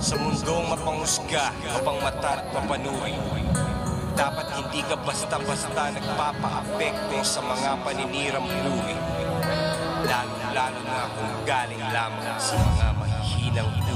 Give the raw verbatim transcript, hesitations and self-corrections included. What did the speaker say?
Sa mundong mapanghusga, mapangmata at mapanuri, dapat hindi ka basta-basta nagpapa-apekto sa mga paninirang buhay, lalo-lalo na kung galing lamang sa mga mahihinang